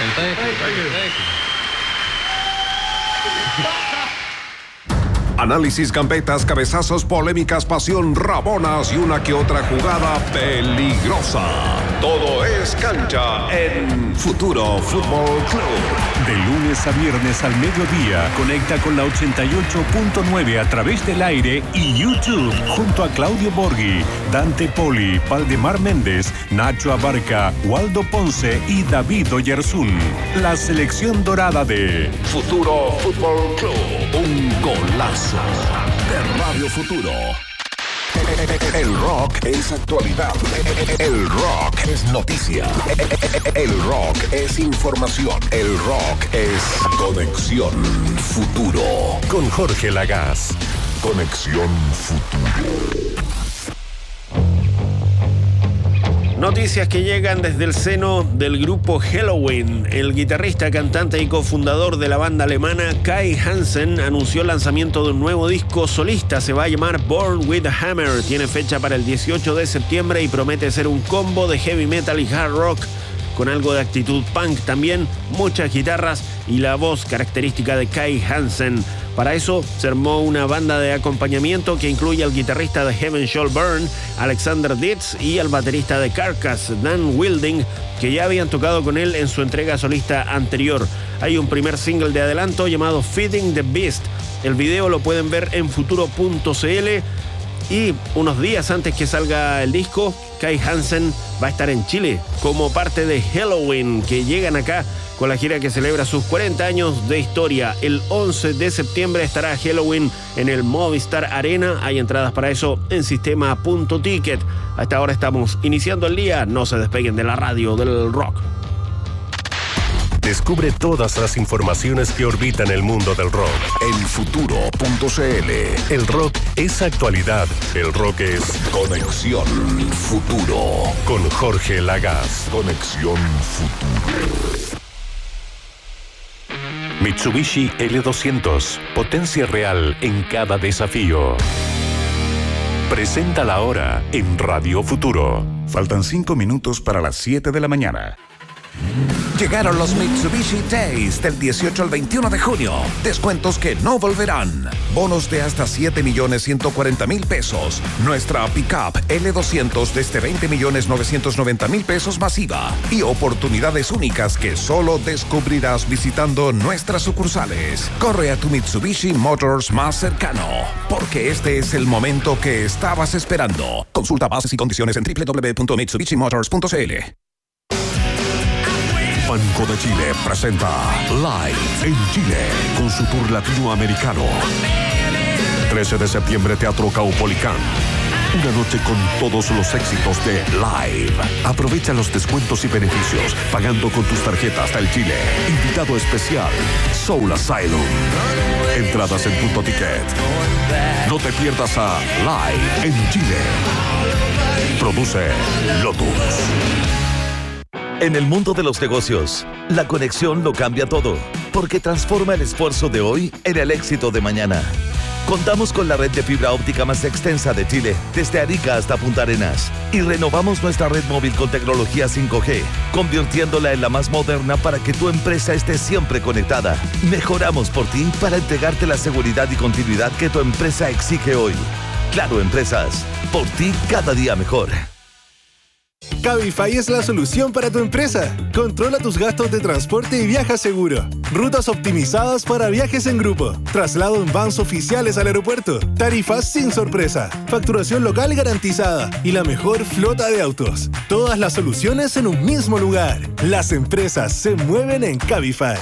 Análisis, gambetas, cabezazos, polémicas, pasión, rabonas y una que otra jugada peligrosa. Todo es cancha en Futuro Fútbol Club. De lunes a viernes al mediodía, conecta con la 88.9 a través del aire y YouTube, junto a Claudio Borghi, Dante Poli, Valdemar Méndez, Nacho Abarca, Waldo Ponce y David Oyarzún. La selección dorada de Futuro Fútbol Club. Un golazo de Radio Futuro. El rock es actualidad. El rock es noticia. El rock es información. El rock es Conexión Futuro. con Jorge Lagaz. Conexión Futuro. Noticias que llegan desde el seno del grupo Helloween. El guitarrista, cantante y cofundador de la banda alemana Kai Hansen anunció el lanzamiento de un nuevo disco solista. Se va a llamar Born with a Hammer. Tiene fecha para el 18 de septiembre y promete ser un combo de heavy metal y hard rock con algo de actitud punk, también muchas guitarras y la voz característica de Kai Hansen. Para eso se armó una banda de acompañamiento que incluye al guitarrista de Heaven Shall Burn, Alexander Dietz, y al baterista de Carcass, Dan Wilding, que ya habían tocado con él en su entrega solista anterior. Hay un primer single de adelanto llamado Feeding the Beast. El video lo pueden ver en futuro.cl. Y unos días antes que salga el disco, Kai Hansen va a estar en Chile como parte de Helloween, que llegan acá con la gira que celebra sus 40 años de historia. El 11 de septiembre estará Helloween en el Movistar Arena. Hay entradas para eso en sistema.ticket. Hasta ahora estamos iniciando el día. No se despeguen de la radio del rock. Descubre todas las informaciones que orbitan el mundo del rock. En futuro.cl. El rock es actualidad. El rock es Conexión Futuro. con Jorge Lagaz. Conexión Futuro. Mitsubishi L200. Potencia real en cada desafío. Presenta la hora en Radio Futuro. Faltan 5 minutos para las 7 de la mañana. Llegaron los Mitsubishi Days del 18 al 21 de junio. Descuentos que no volverán. Bonos de hasta 7.140.000 pesos. Nuestra pickup L200 desde 20.990.000 pesos masiva. Y oportunidades únicas que solo descubrirás visitando nuestras sucursales. Corre a tu Mitsubishi Motors más cercano, porque este es el momento que estabas esperando. Consulta bases y condiciones en www.mitsubishimotors.cl. Banco de Chile presenta Live en Chile con su tour latinoamericano. 13 de septiembre, Teatro Caupolicán. Una noche con todos los éxitos de Live. Aprovecha los descuentos y beneficios pagando con tus tarjetas del Chile. Invitado especial, Soul Asylum. Entradas en Punto Ticket. No te pierdas a Live en Chile. Produce Lotus. En el mundo de los negocios, la conexión lo cambia todo, porque transforma el esfuerzo de hoy en el éxito de mañana. Contamos con la red de fibra óptica más extensa de Chile, desde Arica hasta Punta Arenas, y renovamos nuestra red móvil con tecnología 5G, convirtiéndola en la más moderna para que tu empresa esté siempre conectada. Mejoramos por ti para entregarte la seguridad y continuidad que tu empresa exige hoy. Claro Empresas, por ti cada día mejor. Cabify es la solución para tu empresa. Controla tus gastos de transporte y viaja seguro. Rutas optimizadas para viajes en grupo. Traslado en vans oficiales al aeropuerto. Tarifas sin sorpresa. Facturación local garantizada. Y la mejor flota de autos. Todas las soluciones en un mismo lugar. Las empresas se mueven en Cabify.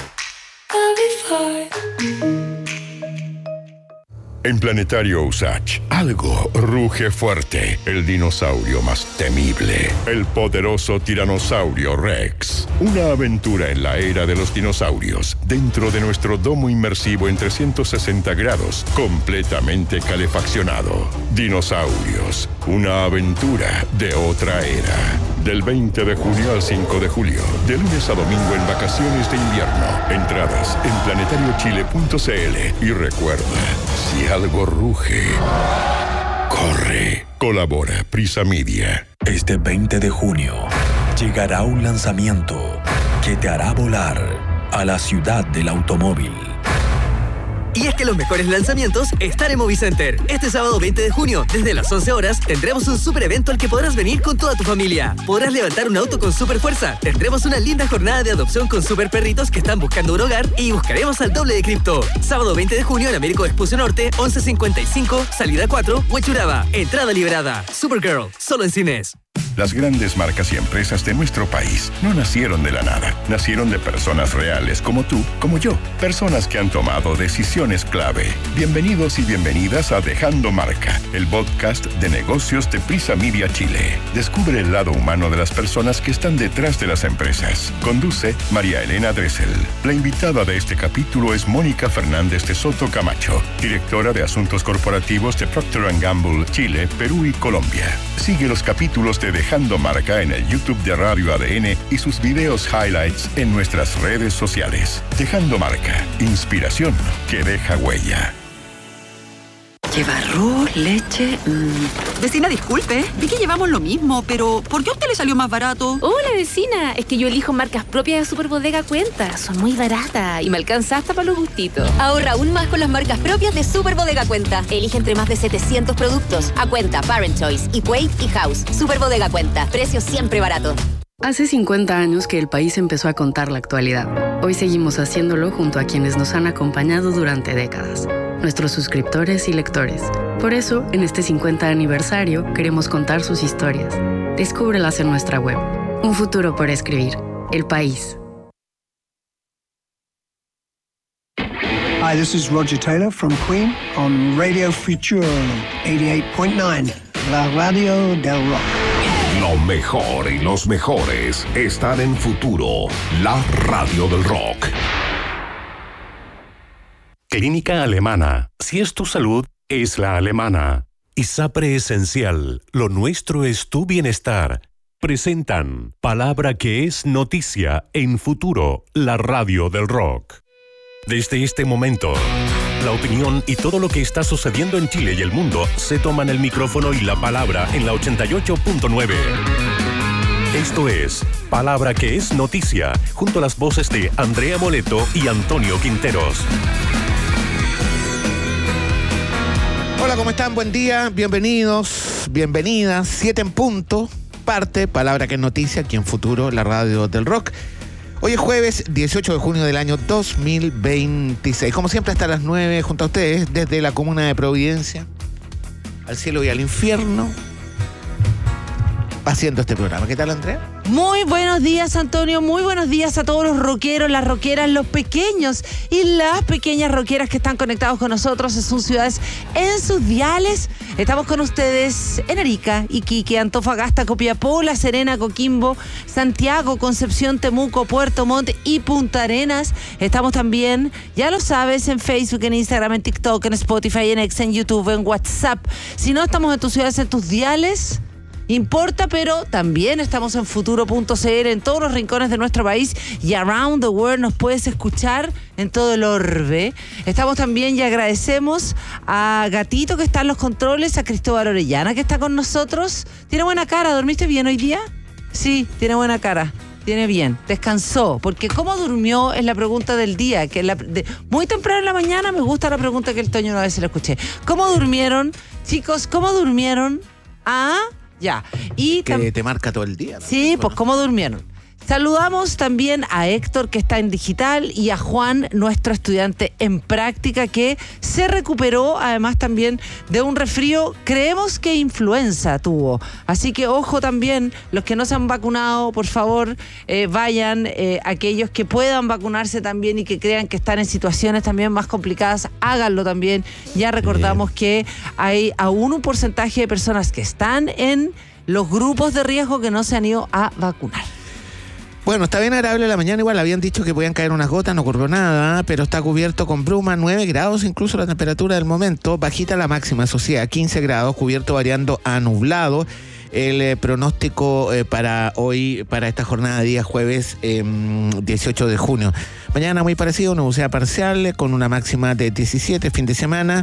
En Planetario Usach, algo ruge fuerte. El dinosaurio más temible. El poderoso tiranosaurio Rex. Una aventura en la era de los dinosaurios. Dentro de nuestro domo inmersivo en 360 grados. Completamente calefaccionado. Dinosaurios. Una aventura de otra era. Del 20 de junio al 5 de julio. De lunes a domingo en vacaciones de invierno. Entradas en planetariochile.cl. Y recuerda, si algo ruge, corre. Colabora Prisa Media. Este 20 de junio, llegará un lanzamiento que te hará volar a la ciudad del automóvil. Y es que los mejores lanzamientos están en Movicenter. Este sábado 20 de junio, desde las 11 horas, tendremos un super evento al que podrás venir con toda tu familia. Podrás levantar un auto con super fuerza. Tendremos una linda jornada de adopción con super perritos que están buscando un hogar y buscaremos al doble de cripto. Sábado 20 de junio en Américo Vespucio Norte, 1155, salida 4, Huechuraba. Entrada liberada. Supergirl, solo en cines. Las grandes marcas y empresas de nuestro país no nacieron de la nada. Nacieron de personas reales como tú, como yo. Personas que han tomado decisiones clave. Bienvenidos y bienvenidas a Dejando Marca, el podcast de negocios de Prisa Media Chile. Descubre el lado humano de las personas que están detrás de las empresas. Conduce María Elena Dressel. La invitada de este capítulo es Mónica Fernández de Soto Camacho, directora de Asuntos Corporativos de Procter & Gamble, Chile, Perú y Colombia. Sigue los capítulos de Dejando Marca en el YouTube de Radio ADN y sus videos highlights en nuestras redes sociales. Dejando Marca, inspiración que deja huella. Lleva arroz, leche... Vecina, disculpe, vi que llevamos lo mismo, pero ¿por qué a usted le salió más barato? Hola, vecina, es que yo elijo marcas propias de Superbodega Cuenta. Son muy baratas y me alcanza hasta para los gustitos. Ahorra aún más con las marcas propias de Superbodega Cuenta. Elige entre más de 700 productos. A Cuenta, Parent Choice, Equate y House. Superbodega Cuenta, precios siempre baratos. Hace 50 años que el país empezó a contar la actualidad. Hoy seguimos haciéndolo junto a quienes nos han acompañado durante décadas, nuestros suscriptores y lectores. Por eso, en este 50 aniversario, queremos contar sus historias. Descúbrelas en nuestra web. Un futuro por escribir. El País. Hi, this is Roger Taylor from Queen on Radio Futura 88.9, la radio del rock. Lo mejor y los mejores están en Futuro, la radio del rock. Clínica Alemana. Si es tu salud, es la alemana. ISAPRE Esencial. Lo nuestro es tu bienestar. Presentan Palabra que es noticia en Futuro, la radio del rock. Desde este momento, la opinión y todo lo que está sucediendo en Chile y el mundo se toman el micrófono y la palabra en la 88.9. Esto es Palabra que es noticia, junto a las voces de Andrea Moleto y Antonio Quinteros. Hola, ¿cómo están? Buen día, bienvenidos, bienvenidas, 7 en punto, parte Palabra que es noticia, aquí en Futuro, la radio del rock. Hoy es jueves 18 de junio del año 2026. Como siempre, hasta las 9 junto a ustedes, desde la comuna de Providencia, al cielo y al infierno, haciendo este programa. ¿Qué tal, Andrea? Muy buenos días, Antonio. Muy buenos días a todos los rockeros, las rockeras, los pequeños y las pequeñas rockeras que están conectados con nosotros en sus ciudades, en sus diales. Estamos con ustedes en Arica, Iquique, Antofagasta, Copiapó, La Serena, Coquimbo, Santiago, Concepción, Temuco, Puerto Montt y Punta Arenas. Estamos también, ya lo sabes, en Facebook, en Instagram, en TikTok, en Spotify, en X, en YouTube, en WhatsApp. Si no estamos en tus ciudades, en tus diales, importa, pero también estamos en futuro.cl en todos los rincones de nuestro país y around the world nos puedes escuchar en todo el orbe. Estamos también y agradecemos a Gatito que está en los controles, a Cristóbal Orellana que está con nosotros. Tiene buena cara, ¿dormiste bien hoy día? Sí, tiene buena cara. Tiene bien, descansó, porque ¿cómo durmió? Es la pregunta del día, que muy temprano en la mañana me gusta la pregunta que el Toño una vez se la escuché. ¿Cómo durmieron? Chicos, ¿cómo durmieron? Ya. Y que te marca todo el día. Sí, pues ¿cómo durmieron? Saludamos también a Héctor, que está en digital, y a Juan, nuestro estudiante en práctica, que se recuperó, además también de un resfrío, creemos que influenza tuvo. Así que ojo también, los que no se han vacunado, por favor, vayan, aquellos que puedan vacunarse también y que crean que están en situaciones también más complicadas, háganlo también. Ya recordamos que hay aún un porcentaje de personas que están en los grupos de riesgo que no se han ido a vacunar. Bueno, está bien agradable la mañana, igual habían dicho que podían caer unas gotas, no ocurrió nada, pero está cubierto con bruma, 9 grados incluso la temperatura del momento, bajita la máxima, eso sí, a 15 grados, cubierto variando a nublado. El pronóstico para hoy, para esta jornada de día jueves 18 de junio. Mañana muy parecido, nubosidad parcial, con una máxima de 17, fin de semana.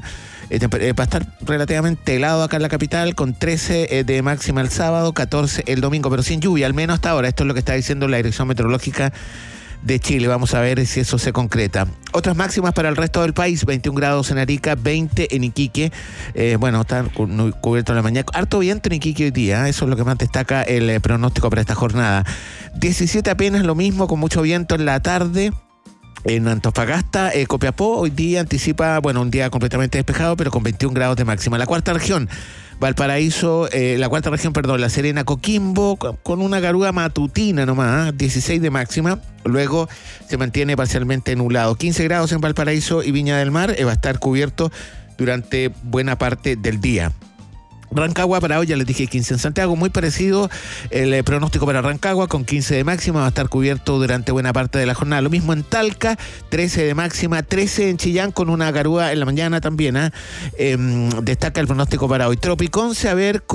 Va a estar relativamente helado acá en la capital, con 13 de máxima el sábado, 14 el domingo, pero sin lluvia, al menos hasta ahora. Esto es lo que está diciendo la Dirección Meteorológica de Chile. Vamos a ver si eso se concreta. Otras máximas para el resto del país: 21 grados en Arica, 20 en Iquique. Está cubierto en la mañana. Harto viento en Iquique hoy día, eso es lo que más destaca el pronóstico para esta jornada. 17 apenas lo mismo, con mucho viento en la tarde. En Antofagasta, Copiapó, hoy día anticipa, un día completamente despejado, pero con 21 grados de máxima. La cuarta región, Valparaíso, La Serena, Coquimbo, con una garúa matutina nomás, 16 de máxima. Luego se mantiene parcialmente nublado. 15 grados en Valparaíso y Viña del Mar, va a estar cubierto durante buena parte del día. Rancagua para hoy, ya les dije 15 en Santiago, muy parecido el pronóstico para Rancagua, con 15 de máxima, va a estar cubierto durante buena parte de la jornada. Lo mismo en Talca, 13 de máxima, 13 en Chillán, con una garúa en la mañana también. Destaca el pronóstico para hoy. Tropiconce,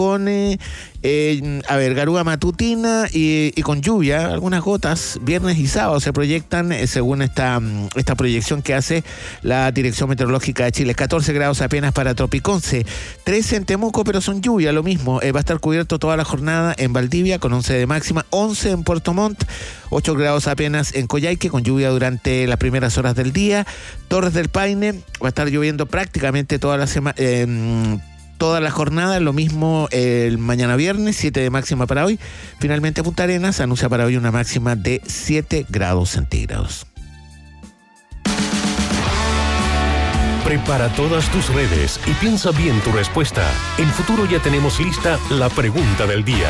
garúa matutina y con lluvia, algunas gotas, viernes y sábado se proyectan según esta proyección que hace la Dirección Meteorológica de Chile. 14 grados apenas para Tropiconce, 13 en Temuco, pero son lluvia, lo mismo. Va a estar cubierto toda la jornada en Valdivia, con 11 de máxima, 11 en Puerto Montt, 8 grados apenas en Coyhaique, con lluvia durante las primeras horas del día. Torres del Paine, va a estar lloviendo prácticamente toda la semana. Toda la jornada, lo mismo el mañana viernes, 7 de máxima para hoy. Finalmente Punta Arenas anuncia para hoy una máxima de 7 grados centígrados. Prepara todas tus redes y piensa bien tu respuesta. En Futuro ya tenemos lista la pregunta del día.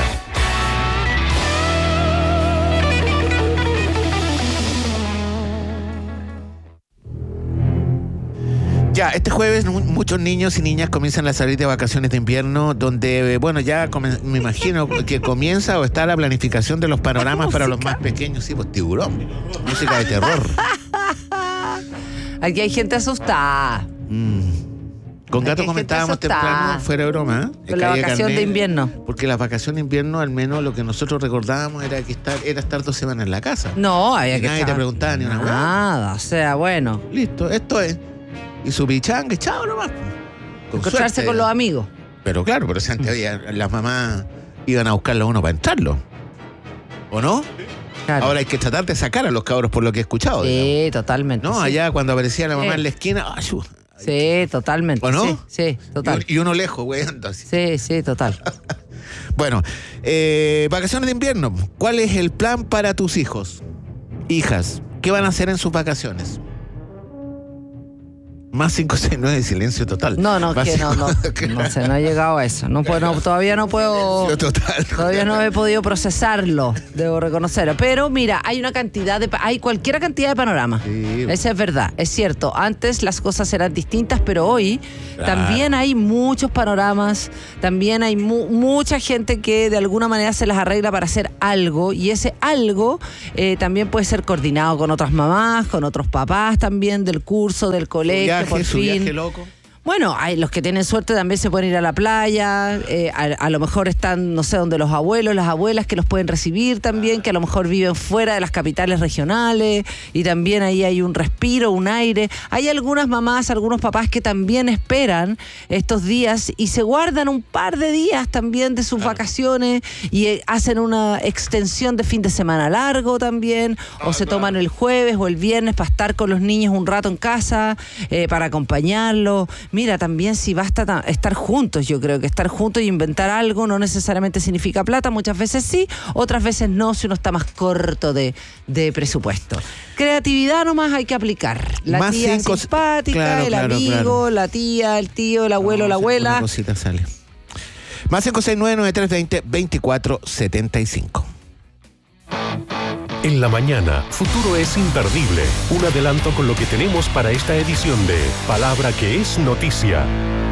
Ya, este jueves muchos niños y niñas comienzan a salir de vacaciones de invierno, donde, me imagino que comienza o está la planificación de los panoramas para los más pequeños. Sí, pues Tiburón, música de terror. Aquí hay gente asustada. Con Gato comentábamos temprano, fuera de broma, con la vacación de invierno. Porque la vacación de invierno, al menos lo que nosotros recordábamos era estar 2 semanas en la casa. No, había que nadie te preguntaba ni una hueá. Nada, Listo, esto es. Y su pichanga, chao nomás. Encontrarse con los amigos. Pero claro, pero si antes las mamás iban a buscarlo a uno para entrarlo. ¿O no? Claro. Ahora hay que tratar de sacar a los cabros, por lo que he escuchado. Sí, totalmente. No, allá cuando aparecía la mamá en la esquina. Sí, totalmente. ¿O no? Sí, total. Y uno lejos, güey. Sí, total. Bueno, vacaciones de invierno. ¿Cuál es el plan para tus hijos? Hijas, ¿qué van a hacer en sus vacaciones? Más 569, silencio total. No sé, no he llegado a eso. Todavía no puedo. Total. Todavía no he podido procesarlo, debo reconocerlo. Pero mira, hay cualquier cantidad de panoramas. Sí. Esa es verdad, es cierto. Antes las cosas eran distintas, pero hoy también hay muchos panoramas, también hay mucha gente que de alguna manera se las arregla para hacer algo, y ese algo también puede ser coordinado con otras mamás, con otros papás también del curso, del colegio. Su viaje loco. Bueno, hay los que tienen suerte también se pueden ir a la playa, a lo mejor están, no sé, donde los abuelos, las abuelas que los pueden recibir también, que a lo mejor viven fuera de las capitales regionales, y también ahí hay un respiro, un aire. Hay algunas mamás, algunos papás que también esperan estos días y se guardan un par de días también de sus vacaciones y hacen una extensión de fin de semana largo también, o se toman el jueves o el viernes para estar con los niños un rato en casa, para acompañarlos. Mira, también si basta estar juntos, yo creo que estar juntos y inventar algo no necesariamente significa plata, muchas veces sí, otras veces no, si uno está más corto de presupuesto. Creatividad nomás hay que aplicar. La tía simpática, el amigo, la tía, el tío, el abuelo, la abuela. Una cosita sale. Más 569-9320-2475. En la mañana, Futuro es imperdible. Un adelanto con lo que tenemos para esta edición de Palabra que es Noticia.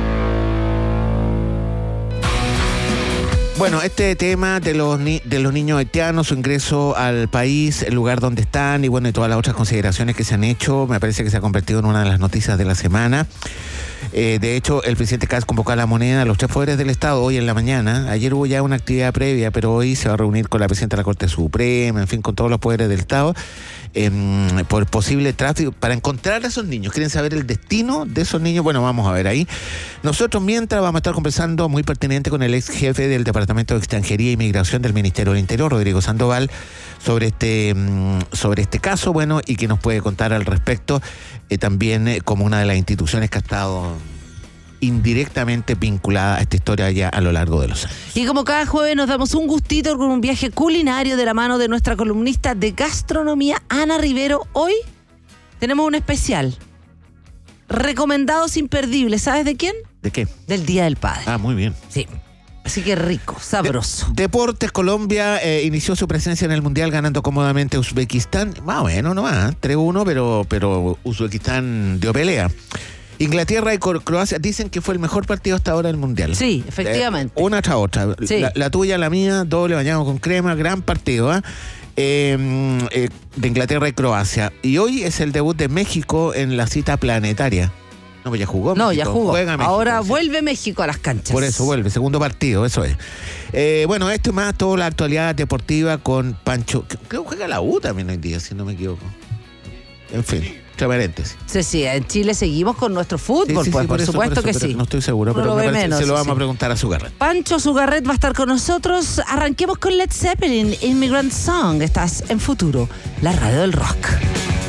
Bueno, este tema de los niños haitianos, su ingreso al país, el lugar donde están y todas las otras consideraciones que se han hecho, me parece que se ha convertido en una de las noticias de la semana. De hecho, el presidente Kast convocó a la moneda a los 3 poderes del Estado hoy en la mañana. Ayer hubo ya una actividad previa, pero hoy se va a reunir con la presidenta de la Corte Suprema, en fin, con todos los poderes del Estado. por posible tráfico, para encontrar a esos niños. Quieren saber el destino de esos niños. Bueno, vamos a ver ahí. Nosotros mientras vamos a estar conversando muy pertinente con el ex jefe del Departamento de Extranjería e Inmigración del Ministerio del Interior, Rodrigo Sandoval, sobre este caso, bueno, y que nos puede contar al respecto, también como una de las instituciones que ha estado indirectamente vinculada a esta historia ya a lo largo de los años. Y como cada jueves nos damos un gustito con un viaje culinario de la mano de nuestra columnista de gastronomía, Ana Rivero. Hoy tenemos un especial. Recomendados imperdibles. ¿Sabes de quién? ¿De qué? Del Día del Padre. Ah, muy bien. Sí. Así que rico, sabroso. Deportes, Colombia inició su presencia en el Mundial ganando cómodamente a Uzbekistán. Más o menos, nomás, 3-1, pero Uzbekistán dio pelea. Inglaterra y Croacia dicen que fue el mejor partido hasta ahora del Mundial. Sí, efectivamente. Una tras otra. Sí. La tuya, la mía, doble bañado con crema, gran partido, de Inglaterra y Croacia. Y hoy es el debut de México en la cita planetaria. No, pues ya jugó. No, México. ya jugó. Juega México, ahora sí. vuelve México a las canchas. Por eso vuelve, segundo partido, eso es. Bueno, esto y más, toda la actualidad deportiva con Pancho. Creo que juega la U también hoy día, si no me equivoco. En fin, entre paréntesis. Sí, en Chile seguimos con nuestro fútbol, Sí, pues, por eso, supuesto que sí. No estoy seguro, pero me parece que se lo vamos a preguntar a Zugarret. Pancho Zugarret va a estar con nosotros. Arranquemos con Led Zeppelin, Immigrant Song. Estás en Futuro, la radio del rock.